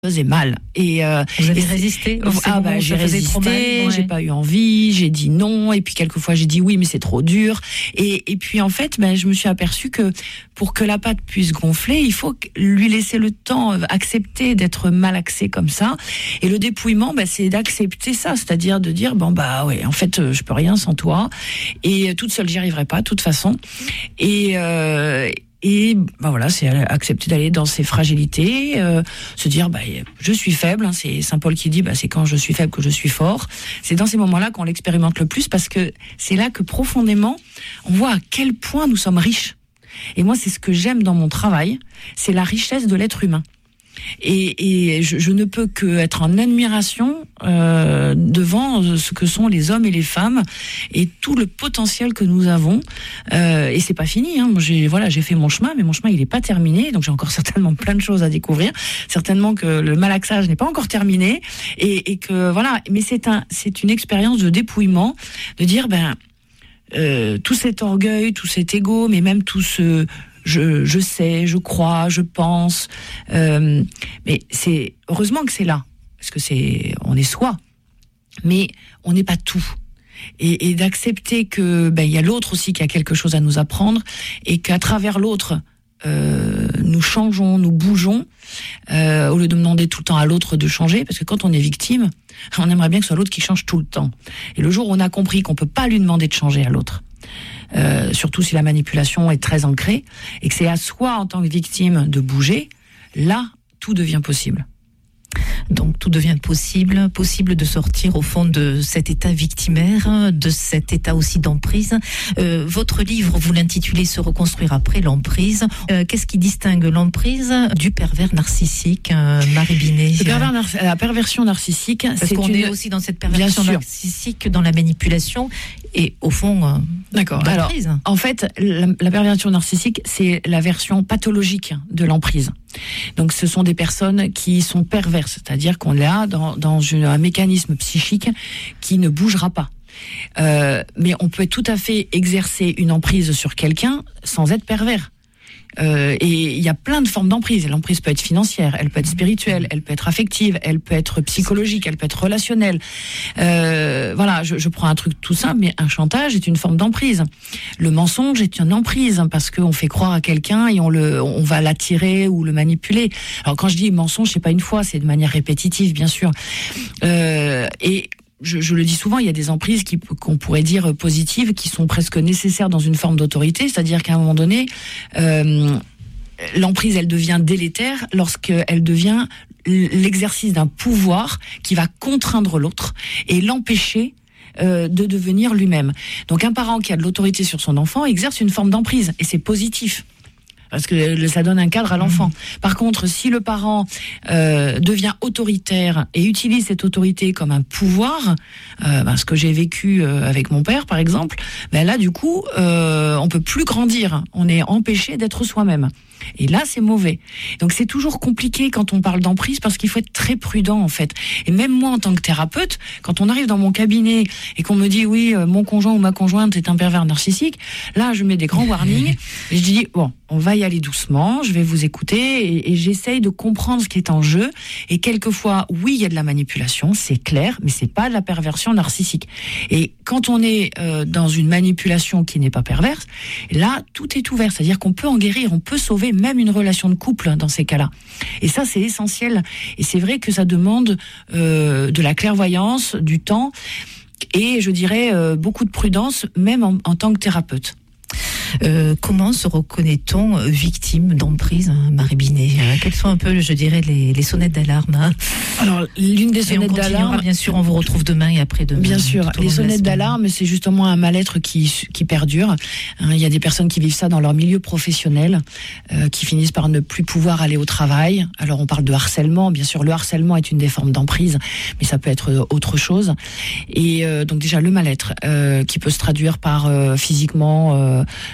faisait mal. Vous avez résisté? J'ai résisté, j'ai pas eu envie, j'ai dit non, et puis quelquefois j'ai dit oui, mais c'est trop dur. Et puis en fait, je me suis aperçue que pour que la pâte puisse gonfler, il faut lui laisser le temps, accepter d'être malaxé comme ça. Et le dépouillement, c'est d'accepter ça, c'est-à-dire de dire ouais, en fait, je peux rien sans toi, et toute seule j'y arriverai pas, de toute façon. Et voilà, c'est accepter d'aller dans ses fragilités, se dire je suis faible, c'est Saint Paul qui dit c'est quand je suis faible que je suis fort. C'est dans ces moments-là qu'on l'expérimente le plus, parce que c'est là que profondément on voit à quel point nous sommes riches. Et moi, c'est ce que j'aime dans mon travail, c'est la richesse de l'être humain. Et je ne peux que être en admiration devant ce que sont les hommes et les femmes et tout le potentiel que nous avons. Et c'est pas fini. Moi, j'ai fait mon chemin, mais mon chemin il est pas terminé. Donc j'ai encore certainement plein de choses à découvrir. Certainement que le malaxage n'est pas encore terminé et que voilà. Mais c'est une expérience de dépouillement, de dire tout cet orgueil, tout cet ego, mais même tout ce je sais, je crois, je pense, mais c'est heureusement que c'est là, parce que on est soi, mais on n'est pas tout, et d'accepter que il y a l'autre aussi qui a quelque chose à nous apprendre, et qu'à travers l'autre nous changeons, nous bougeons, au lieu de demander tout le temps à l'autre de changer, parce que quand on est victime, on aimerait bien que ce soit l'autre qui change tout le temps. Et le jour où on a compris qu'on peut pas lui demander de changer à l'autre, surtout si la manipulation est très ancrée, et que c'est à soi en tant que victime de bouger, là tout devient possible. Donc tout devient possible de sortir au fond de cet état victimaire, de cet état aussi d'emprise. Votre livre, vous l'intitulez « Se reconstruire après l'emprise ». Qu'est-ce qui distingue l'emprise du pervers narcissique, Marie Binet? La perversion narcissique, parce qu'on est aussi dans cette perversion narcissique, dans la manipulation et au fond d'accord. d'emprise. Alors, en fait, la perversion narcissique, c'est la version pathologique de l'emprise. Donc ce sont des personnes qui sont perverses, c'est-à-dire qu'on est là dans un mécanisme psychique qui ne bougera pas. Mais on peut tout à fait exercer une emprise sur quelqu'un sans être pervers. Et il y a plein de formes d'emprise. L'emprise peut être financière, elle peut être spirituelle, elle peut être affective, elle peut être psychologique, elle peut être relationnelle. Voilà, je prends un truc tout simple, mais un chantage est une forme d'emprise. Le mensonge est une emprise, parce qu'on fait croire à quelqu'un et on va l'attirer ou le manipuler. Alors quand je dis mensonge, c'est pas une fois, c'est de manière répétitive, bien sûr. Et je le dis souvent, il y a des emprises qu'on pourrait dire positives, qui sont presque nécessaires dans une forme d'autorité, c'est-à-dire qu'à un moment donné, l'emprise, elle devient délétère lorsqu'elle devient l'exercice d'un pouvoir qui va contraindre l'autre et l'empêcher de devenir lui-même. Donc un parent qui a de l'autorité sur son enfant exerce une forme d'emprise, et c'est positif, parce que ça donne un cadre à l'enfant. Par contre, si le parent devient autoritaire et utilise cette autorité comme un pouvoir, ce que j'ai vécu avec mon père, par exemple, là, du coup, on peut plus grandir. On est empêché d'être soi-même. Et là, c'est mauvais. Donc, c'est toujours compliqué quand on parle d'emprise, parce qu'il faut être très prudent, en fait. Et même moi, en tant que thérapeute, quand on arrive dans mon cabinet et qu'on me dit, oui, mon conjoint ou ma conjointe est un pervers narcissique, là, je mets des grands warnings et je dis, bon, on va y aller doucement, je vais vous écouter, et j'essaye de comprendre ce qui est en jeu. Et quelquefois, oui, il y a de la manipulation, c'est clair, mais c'est pas de la perversion narcissique. Et quand on est dans une manipulation qui n'est pas perverse, là, tout est ouvert. C'est-à-dire qu'on peut en guérir, on peut sauver même une relation de couple dans ces cas-là. Et ça, c'est essentiel. Et c'est vrai que ça demande de la clairvoyance, du temps, et je dirais beaucoup de prudence, même en tant que thérapeute. Comment se reconnaît-on victime d'emprise, Marie Binet? Quelles sont un peu, je dirais, les sonnettes d'alarme? Alors, l'une des sonnettes d'alarme... Bien sûr, on vous retrouve demain et après-demain. Bien sûr, les sonnettes d'alarme, c'est justement un mal-être qui perdure. Il y a des personnes qui vivent ça dans leur milieu professionnel, qui finissent par ne plus pouvoir aller au travail. Alors, on parle de harcèlement. Bien sûr, le harcèlement est une des formes d'emprise, mais ça peut être autre chose. Et donc déjà, le mal-être, qui peut se traduire par physiquement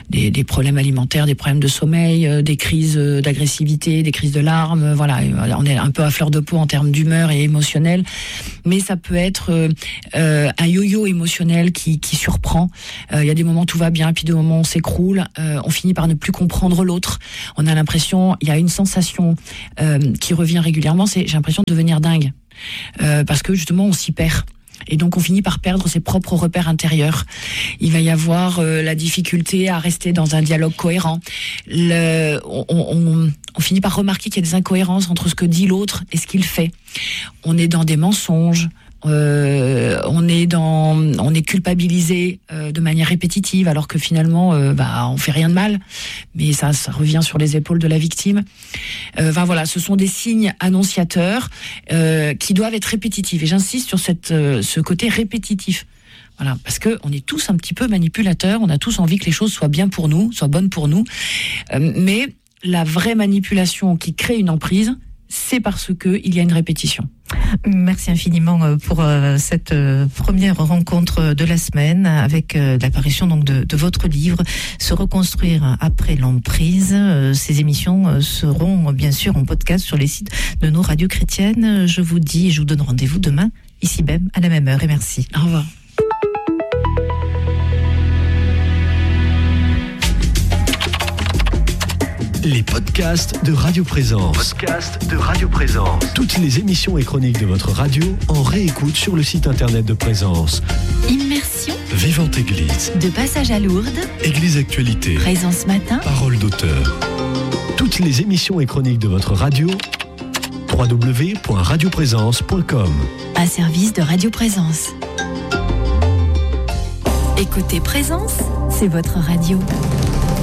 des problèmes alimentaires, des problèmes de sommeil, des crises d'agressivité, des crises de larmes. Voilà, on est un peu à fleur de peau en termes d'humeur et émotionnel, mais ça peut être un yo-yo émotionnel qui surprend. Il y a des moments où tout va bien, puis des moments où on s'écroule. On finit par ne plus comprendre l'autre. On a l'impression, il y a une sensation qui revient régulièrement, c'est j'ai l'impression de devenir dingue, parce que justement on s'y perd. Et donc on finit par perdre ses propres repères intérieurs. Il va y avoir la difficulté à rester dans un dialogue cohérent. On finit par remarquer qu'il y a des incohérences entre ce que dit l'autre et ce qu'il fait. On est dans des mensonges. On est culpabilisé de manière répétitive, alors que finalement on fait rien de mal, mais ça revient sur les épaules de la victime. Voilà, ce sont des signes annonciateurs qui doivent être répétitifs, et j'insiste sur ce côté répétitif. Voilà, parce que on est tous un petit peu manipulateurs, on a tous envie que les choses soient bien pour nous, soient bonnes pour nous, mais la vraie manipulation qui crée une emprise, c'est parce que il y a une répétition. Merci infiniment pour cette première rencontre de la semaine avec l'apparition donc de votre livre Se reconstruire après l'emprise. Ces émissions seront bien sûr en podcast sur les sites de nos radios chrétiennes. Je vous donne rendez-vous demain ici même à la même heure, et merci. Au revoir. Les podcasts de Radio Présence. Toutes les émissions et chroniques de votre radio en réécoute sur le site internet de Présence. Immersion. Vivante Église. De passage à Lourdes. Église Actualité. Présence matin. Parole d'auteur. Toutes les émissions et chroniques de votre radio. www.radioprésence.com. Un service de Radio Présence. Écoutez Présence, c'est votre radio.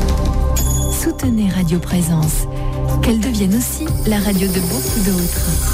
Soutenez Radio Présence, qu'elle devienne aussi la radio de beaucoup d'autres.